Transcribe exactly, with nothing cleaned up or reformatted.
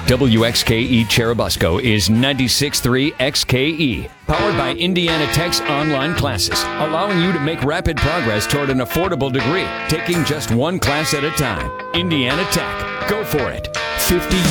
W X K E Cherubusco is ninety-six point three X K E, powered by Indiana Tech's online classes, allowing you to make rapid progress toward an affordable degree, taking just one class at a time. Indiana Tech. Go for it. fifty